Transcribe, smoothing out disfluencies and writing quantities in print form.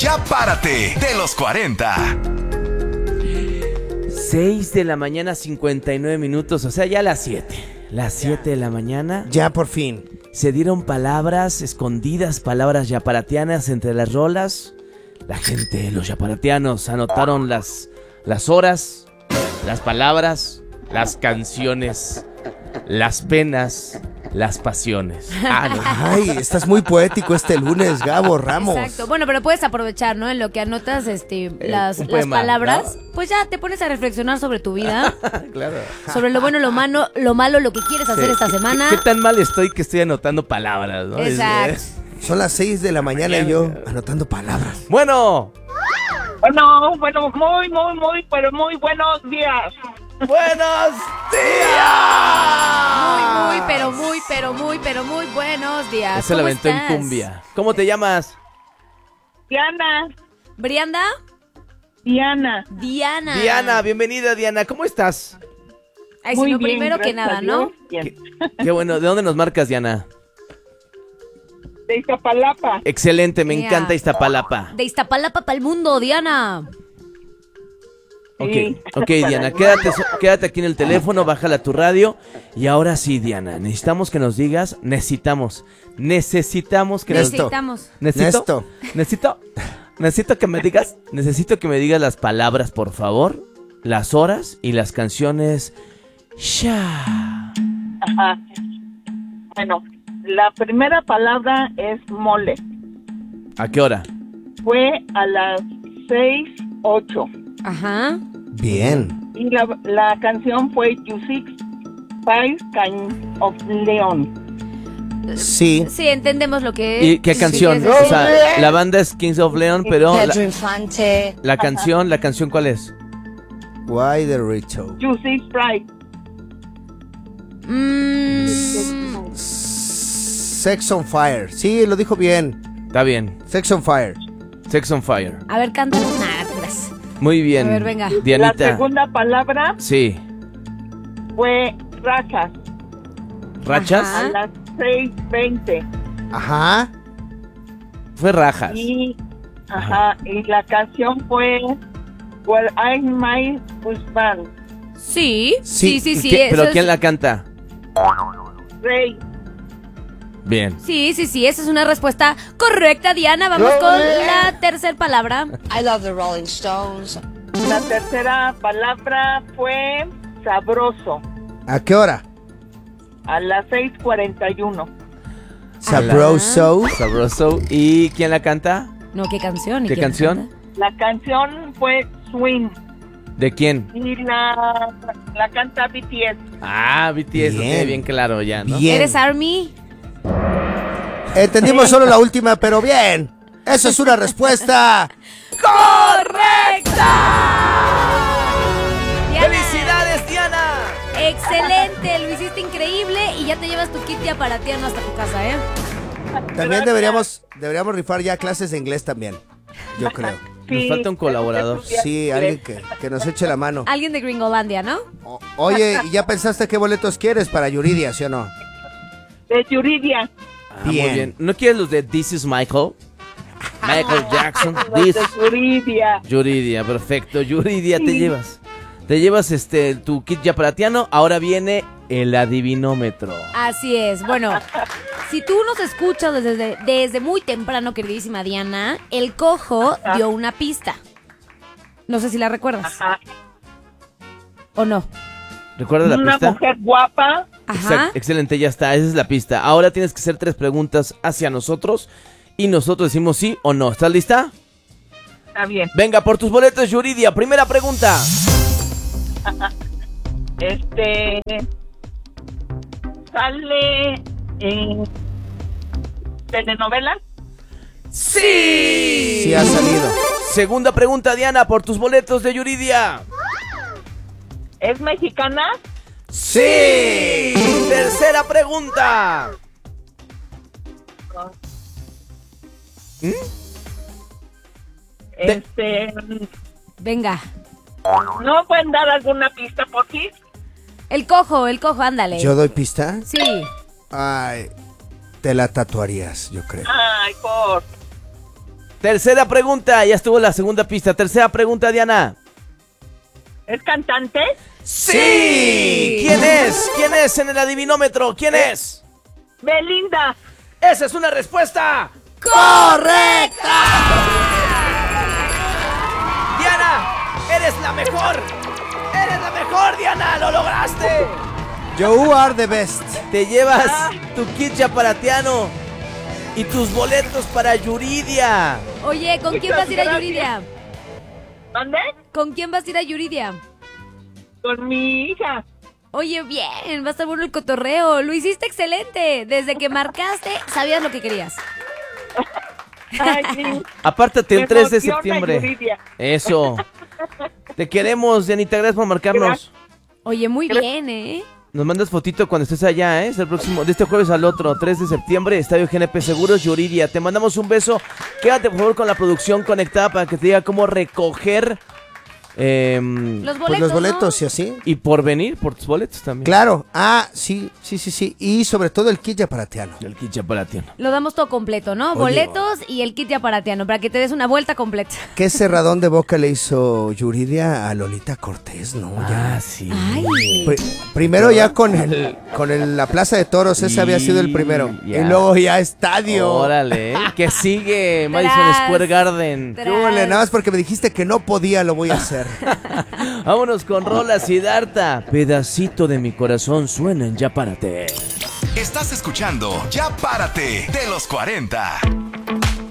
Ya párate de los 40. 6 de la mañana, 59 minutos, o sea, ya las 7. Las 7 de la mañana. Ya por fin. Se dieron palabras escondidas, palabras yaparatianas entre las rolas. La gente, los yaparatianos, anotaron las horas, las palabras, las canciones, las penas, las pasiones. Ay, estás muy poético este lunes, Gabo Ramos. Exacto. Bueno, pero puedes aprovechar, ¿no? En lo que anotas las poema, palabras, ¿no? Pues ya te pones a reflexionar sobre tu vida, Claro. sobre lo bueno, lo malo, lo que quieres hacer esta semana. ¿Qué tan mal estoy que estoy anotando palabras, no? Exacto. Son las 6 de la mañana y yo anotando palabras. Bueno. Bueno, pero muy buenos días. ¡Buenos Pero muy buenos días. Se la ¿Cómo aventó en estás? cumbia. ¿Cómo te llamas? Diana. ¿Brianda? Diana. Diana. Diana, bienvenida Diana. ¿Cómo estás? Ay, Muy sino bien, primero que gracias nada, a ¿no? Dios. Bien. Qué bueno. ¿De dónde nos marcas, Diana? De Iztapalapa. Excelente, me Ea. encanta Iztapalapa. De Iztapalapa para el mundo, Diana. Sí. Ok, Diana, quédate aquí en el teléfono, bájala a tu radio. Y ahora sí, Diana, necesitamos que nos digas, necesitamos que Necesitamos. Necesito que me digas las palabras, por favor, las horas y las canciones. Ya. Ajá. Bueno, la primera palabra es mole. ¿A qué hora? Fue a las 6:08. Ajá. Bien. Y la canción fue You Six Five Kind of Leon. Sí. Sí, entendemos lo que es. ¿Y qué canción? Sí, sí, sí. O sea, la banda es Kings of Leon, pero Pedro Infante. la canción, ¿cuál es? Why the Rito. You Six Five. Sex on Fire. Sí, lo dijo bien. Está bien. Sex on Fire. Sex on Fire. A ver, canta. Nah, gracias. Muy bien. A ver, venga. La Dianita. segunda palabra Sí. fue rachas. ¿Rachas? Ajá. A las 6:20. Ajá. Fue rajas. Y la canción fue Well I'm My Husband. Sí. Sí. ¿Pero eso quién es- la canta? Rey. Bien. Sí, esa es una respuesta correcta, Diana. Vamos con la tercera palabra. I love the Rolling Stones. La tercera palabra fue sabroso. ¿A qué hora? A las 6:41. Sabroso. Sabroso. ¿Y quién la canta? No, ¿qué canción? ¿Y ¿Qué quién canción? canta? La canción fue Swing. ¿De quién? Y la canta BTS. Ah, BTS, Bien. ok, bien claro ya, ¿no? Bien. ¿Eres Army? Entendimos solo la última, pero bien. Eso es una respuesta. ¡Correcta! Diana, ¡Felicidades, Diana! excelente, lo hiciste increíble y ya te llevas tu kit yaparatiano hasta tu casa, ¿eh? También deberíamos rifar ya clases de inglés también. Yo creo. Nos falta un colaborador. Sí, alguien que nos eche la mano. Alguien de Gringolandia, ¿no? Oye, ¿y ya pensaste qué boletos quieres para Yuridia, sí o no? De Yuridia. Ah, muy Bien. bien. ¿No quieres los de This is Michael? Michael Jackson. Los This. de Yuridia. Yuridia, perfecto. Yuridia, te llevas. Te llevas tu kit yaparatiano. Ahora viene el adivinómetro. Así es. Bueno, si tú nos escuchas desde muy temprano, queridísima Diana, el cojo dio una pista. No sé si la recuerdas. Ajá. ¿O no? ¿Recuerdas la Una pista? mujer guapa. Ajá. Excelente, ya está. Esa es la pista. Ahora tienes que hacer 3 preguntas hacia nosotros y nosotros decimos sí o no. ¿Estás lista? Está bien. Venga, por tus boletos, Yuridia. Primera pregunta. Sale en telenovelas. ¡Sí! Sí ha salido. Segunda pregunta, Diana, por tus boletos de Yuridia. ¿Es mexicana? ¡Sí! Tercera pregunta. Venga. ¿No pueden dar alguna pista por ti? El cojo, ándale. ¿Yo doy pista? Sí. Ay, te la tatuarías, yo creo. Ay, por... Tercera pregunta, ya estuvo la segunda pista. Tercera pregunta, Diana. ¿Es cantante? ¡Sí! ¿Quién es? ¿Quién es en el adivinómetro? ¿Quién es? Belinda. ¡Esa es una respuesta! ¡Correcta! ¡Diana! ¡Eres la mejor! ¡Eres la mejor, Diana! ¡Lo lograste! You are the best. Te llevas tu kit chaparatiano y tus boletos para Yuridia. Oye, ¿con quién vas a ir a Yuridia? ¿Dónde? ¿Con quién vas a ir a Yuridia? Con mi hija. Oye, bien, va a estar bueno el cotorreo. Lo hiciste excelente. Desde que marcaste, sabías lo que querías. Ay, sí. Apártate el Me 3 de emociona, septiembre. Yuridia. Eso. Te queremos, Dianita. Gracias por marcarnos. Oye, muy bien, ¿eh? Nos mandas fotito cuando estés allá, ¿eh? Es el próximo, de este jueves al otro, 3 de septiembre, Estadio GNP Seguros, Yuridia. Te mandamos un beso. Quédate, por favor, con la producción conectada para que te diga cómo recoger Los boletos, Pues los boletos ¿no? y así. y por venir por tus boletos también. Claro. Ah, sí. Y sobre todo el kit chaparatiano. El kit chaparatiano. Lo damos todo completo, ¿no? Oye. Boletos y el kit aparatiano para que te des una vuelta completa. ¿Qué cerradón de boca le hizo Yuridia a Lolita Cortés? No, ya. Ah, sí. Ay. Primero ya con la Plaza de Toros, ese había sido el primero. Ya. Y luego ya estadio. Órale, ¿eh? ¿Qué sigue? Madison Tras. Square Garden. Tras. Qué huele, nada más porque me dijiste que no podía, lo voy a hacer. Vámonos con Rola Siddhartha. Pedacito de mi corazón suena en Ya Párate. Estás escuchando Ya Párate de los 40.